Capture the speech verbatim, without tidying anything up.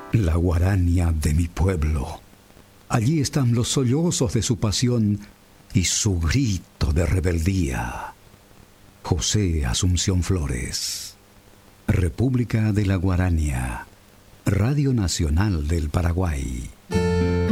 La guarania de mi pueblo. Allí están los sollozos de su pasión y su grito de rebeldía. José Asunción Flores. República de la Guarania. Radio Nacional del Paraguay.